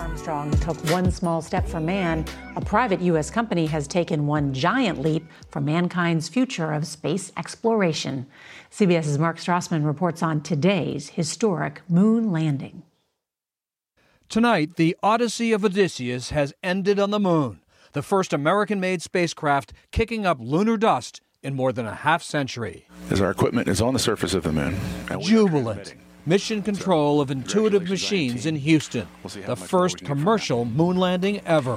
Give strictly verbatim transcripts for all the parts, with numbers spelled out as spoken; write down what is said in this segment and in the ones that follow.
Armstrong took one small step for man. A private U S company has taken one giant leap for mankind's future of space exploration. CBS's Mark Strassman reports on today's historic moon landing. Tonight, the Odyssey of Odysseus has ended on the moon, the first American-made spacecraft kicking up lunar dust in more than a half century. As our equipment is on the surface of the moon. Jubilant. Mission control of Intuitive Machines in Houston, the first commercial moon landing ever.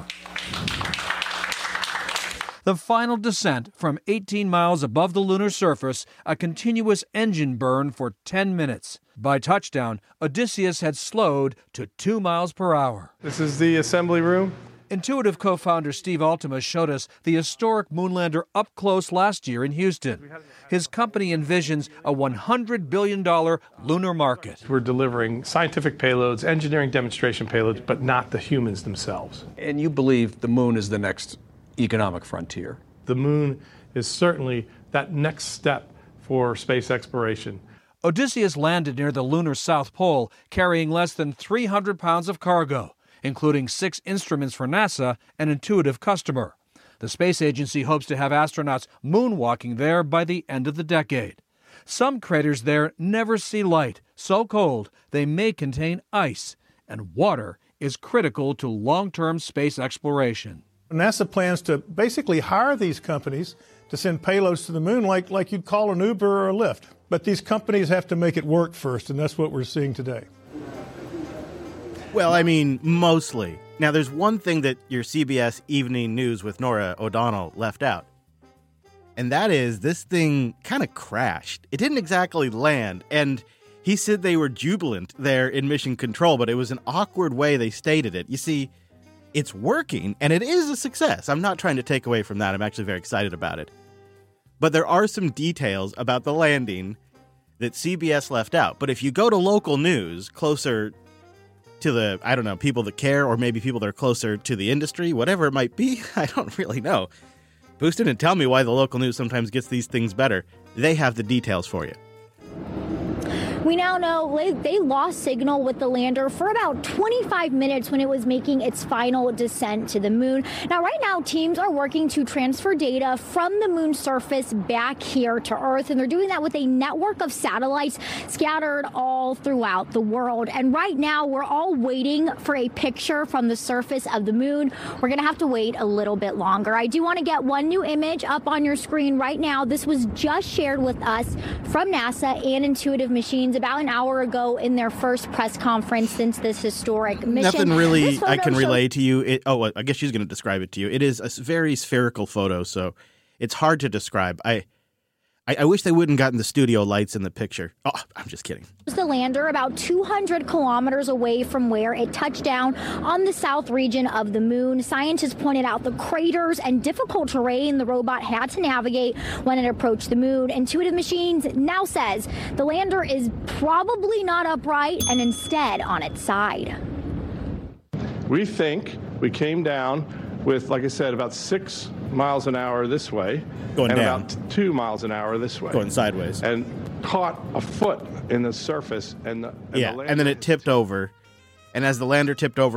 The final descent from eighteen miles above the lunar surface, a continuous engine burn for ten minutes. By touchdown, Odysseus had slowed to two miles per hour. This is the assembly room. Intuitive co-founder Steve Altemus showed us the historic moonlander up close last year in Houston. His company envisions a one hundred billion dollars lunar market. We're delivering scientific payloads, engineering demonstration payloads, but not the humans themselves. And you believe the moon is the next economic frontier? The moon is certainly that next step for space exploration. Odysseus landed near the lunar South Pole, carrying less than three hundred pounds of cargo, including six instruments for NASA, an Intuitive customer. The space agency hopes to have astronauts moonwalking there by the end of the decade. Some craters there never see light, so cold they may contain ice, and water is critical to long-term space exploration. NASA plans to basically hire these companies to send payloads to the moon like, like you'd call an Uber or a Lyft. But these companies have to make it work first, and that's what we're seeing today. Well, I mean, mostly. Now, there's one thing that your C B S Evening News with Norah O'Donnell left out. And that is this thing kind of crashed. It didn't exactly land. And he said they were jubilant there in Mission Control, but it was an awkward way they stated it. You see, it's working, and it is a success. I'm not trying to take away from that. I'm actually very excited about it. But there are some details about the landing that C B S left out. But if you go to local news closer to the, I don't know, people that care, or maybe people that are closer to the industry, whatever it might be, I don't really know. Boost in and tell me why the local news sometimes gets these things better. They have the details for you. We now know they lost signal with the lander for about twenty-five minutes when it was making its final descent to the moon. Now, right now, teams are working to transfer data from the moon's surface back here to Earth, and they're doing that with a network of satellites scattered all throughout the world. And right now, we're all waiting for a picture from the surface of the moon. We're going to have to wait a little bit longer. I do want to get one new image up on your screen right now. This was just shared with us from NASA and Intuitive Machines about an hour ago in their first press conference since this historic mission. Nothing really I can relay to you. It, oh, I guess she's going to describe it to you. It is a very spherical photo, so it's hard to describe. I I, I wish they wouldn't gotten the studio lights in the picture. Oh, I'm just kidding. The lander about two hundred kilometers away from where it touched down on the south region of the moon. Scientists pointed out the craters and difficult terrain the robot had to navigate when it approached the moon. Intuitive Machines now says the lander is probably not upright and instead on its side. We think we came down with, like I said, about six miles an hour this way. Going and down. about two miles an hour this way. Going sideways. And caught a foot in the surface. And, the, and yeah, the and then it tipped over. And as the lander tipped over,